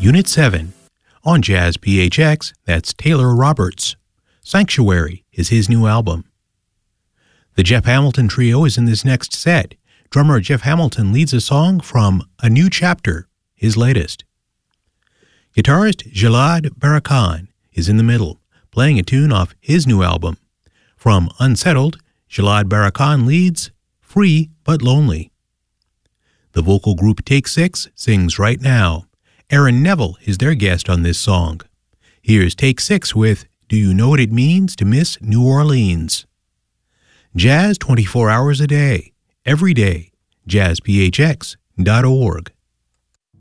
Unit 7. On Jazz PHX, that's Taylor Roberts. Sanctuary is his new album. The Jeff Hamilton Trio is in this next set. Drummer Jeff Hamilton leads a song from A New Chapter, his latest. Guitarist Gilad Barakan is in the middle, playing a tune off his new album. From Unsettled, Gilad Barakan leads Free But Lonely. The vocal group Take Six sings Right Now. Aaron Neville is their guest on this song. Here's Take Six with Do You Know What It Means to Miss New Orleans? Jazz 24 hours a day, every day, jazzphx.org.